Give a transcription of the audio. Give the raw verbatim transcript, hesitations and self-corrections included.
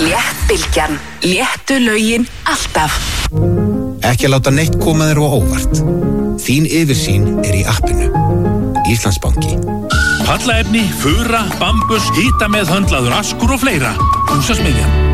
Léttbylgjan, léttu lögin alltaf. Ekki að láta neitt koma þér á óvart. Þín yfirsýn er í appinu. Íslandsbanki. Pallaefni, fura, bambus, hita með höndlaður askur og fleira. Húsasmiðjan.